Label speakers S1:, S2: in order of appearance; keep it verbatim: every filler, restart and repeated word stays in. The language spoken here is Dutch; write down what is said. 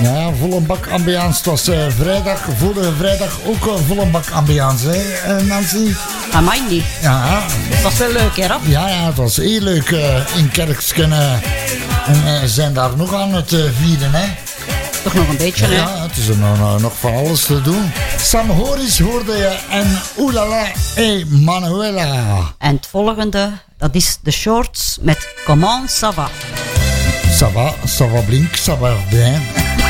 S1: Ja, volle bak ambiance. Het was uh, vrijdag, vorige vrijdag ook een volle bak ambiance, hè, uh, Nancy?
S2: Amai niet.
S1: Ja.
S2: Het was wel leuk, hè, Rob?
S1: Ja, ja, het was heel leuk uh, in Kerksken. Uh, en uh, zijn daar nog aan het uh, vieren, hè?
S2: Toch nog een beetje, hè?
S1: Ja, het is er nog, uh, nog van alles te doen. Sam Horis hoorde je en Oulala et Manuela.
S2: En het volgende, dat is de Shorts met Comment ça va?
S1: Ça va, ça va blink, ça va bien.